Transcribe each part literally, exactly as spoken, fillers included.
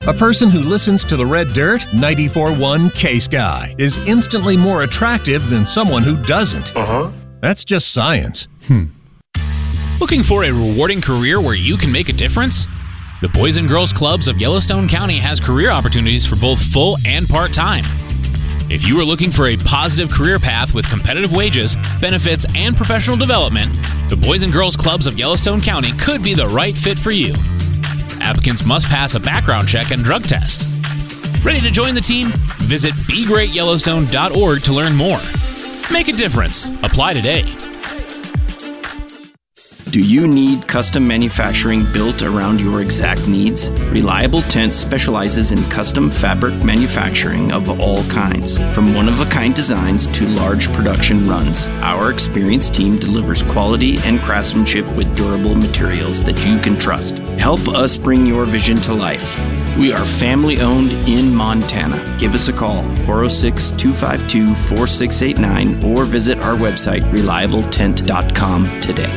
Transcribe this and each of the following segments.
A person who listens to the Red Dirt ninety-four point one K-Sky is instantly more attractive than someone who doesn't. Uh-huh. That's just science. Hmm. Looking for a rewarding career where you can make a difference? The Boys and Girls Clubs of Yellowstone County has career opportunities for both full and part-time. If you are looking for a positive career path with competitive wages, benefits, and professional development, the Boys and Girls Clubs of Yellowstone County could be the right fit for you. Applicants must pass a background check and drug test. Ready to join the team? Visit be great yellowstone dot org to learn more. Make a difference. Apply today. Do you need custom manufacturing built around your exact needs? Reliable Tent specializes in custom fabric manufacturing of all kinds, from one-of-a-kind designs to large production runs. Our experienced team delivers quality and craftsmanship with durable materials that you can trust. Help us bring your vision to life. We are family-owned in Montana. Give us a call, four oh six, two five two, four six eight nine, or visit our website, reliable tent dot com today.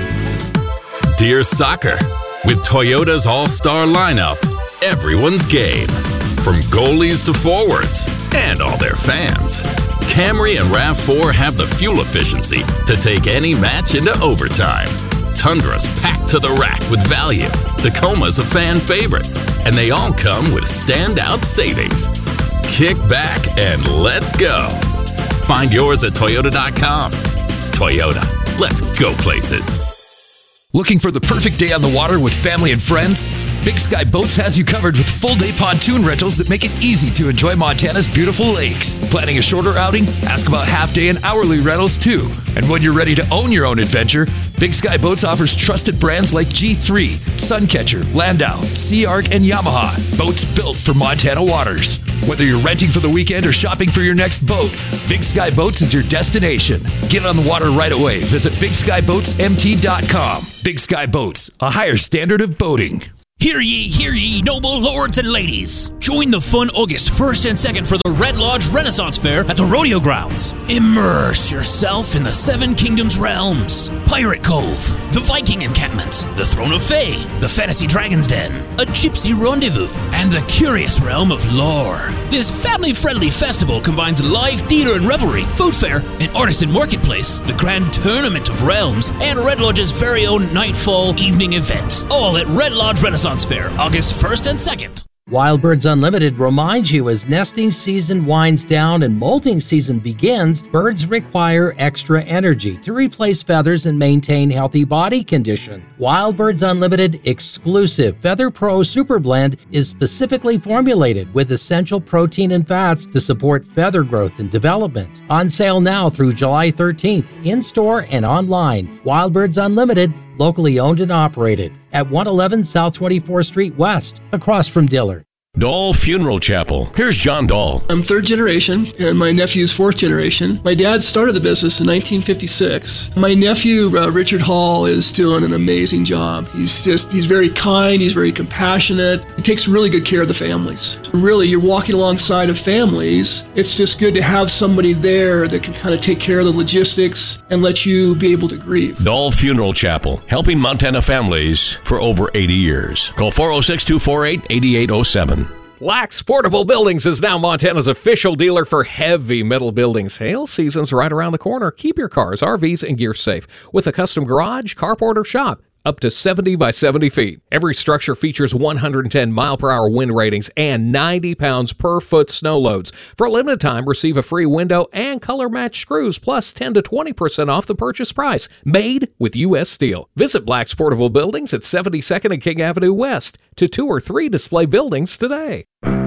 Dear Soccer, with Toyota's all-star lineup, everyone's game. From goalies to forwards, and all their fans. Camry and RAV four have the fuel efficiency to take any match into overtime. Tundra's packed to the rack with value. Tacoma's a fan favorite. And they all come with standout savings. Kick back and let's go. Find yours at toyota dot com. Toyota, let's go places. Looking for the perfect day on the water with family and friends? Big Sky Boats has you covered with full-day pontoon rentals that make it easy to enjoy Montana's beautiful lakes. Planning a shorter outing? Ask about half-day and hourly rentals, too. And when you're ready to own your own adventure, Big Sky Boats offers trusted brands like G three, Suncatcher, Landau, Sea Arc, and Yamaha. Boats built for Montana waters. Whether you're renting for the weekend or shopping for your next boat, Big Sky Boats is your destination. Get on the water right away. Visit big sky boats m t dot com. Big Sky Boats, a higher standard of boating. Hear ye, hear ye, noble lords and ladies. Join the fun August first and second for the Red Lodge Renaissance Fair at the Rodeo Grounds. Immerse yourself in the Seven Kingdoms realms. Pirate Cove, the Viking Encampment, the Throne of Fae, the Fantasy Dragon's Den, a Gypsy Rendezvous, and the curious realm of lore. This family-friendly festival combines live theater and revelry, food fair, an artisan marketplace, the Grand Tournament of Realms, and Red Lodge's very own Nightfall evening event. All at Red Lodge Renaissance Fair, August first and second. Wild Birds Unlimited reminds you as nesting season winds down and molting season begins, birds require extra energy to replace feathers and maintain healthy body condition. Wild Birds Unlimited exclusive Feather Pro Super Blend is specifically formulated with essential protein and fats to support feather growth and development. On sale now through July thirteenth, in-store and online. Wild Birds Unlimited, locally owned and operated at one eleven South twenty-fourth Street West, across from Dillard. Dahl Funeral Chapel. Here's John Dahl. I'm third generation, and my nephew's fourth generation. My dad started the business in nineteen fifty-six. My nephew, uh, Richard Hall, is doing an amazing job. He's just, he's very kind, he's very compassionate. He takes really good care of the families. Really, you're walking alongside of families. It's just good to have somebody there that can kind of take care of the logistics and let you be able to grieve. Dahl Funeral Chapel, helping Montana families for over eighty years. Call four oh six, two four eight, eight eight oh seven. Lax Portable Buildings is now Montana's official dealer for heavy metal buildings. Hail season's right around the corner. Keep your cars, R Vs, and gear safe with a custom garage, carport, or shop up to seventy by seventy feet. Every structure features one hundred ten mile per hour wind ratings and ninety pounds per foot snow loads. For a limited time, receive a free window and color match screws plus ten to twenty percent off the purchase price. Made with U S steel. Visit Black's Portable Buildings at seventy-second and King Avenue West to two or three display buildings today.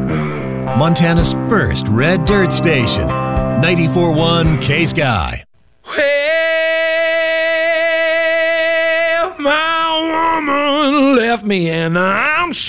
Montana's first Red Dirt station, ninety-four point one K-Sky. Well, my woman left me and I'm